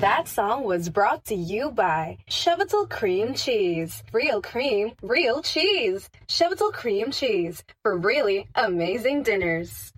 That song was brought to you by Chevital Cream Cheese. Real cream, real cheese. Chevital Cream Cheese for really amazing dinners.